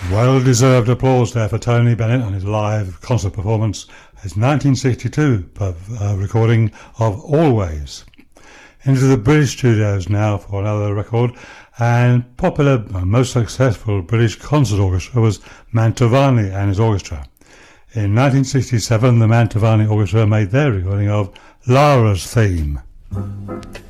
Well-deserved applause there for Tony Bennett on his live concert performance, his 1962 recording of Always. Into the British studios now for another record, and popular, most successful British concert orchestra was Mantovani and his orchestra. In 1967, the Mantovani Orchestra made their recording of Lara's Theme.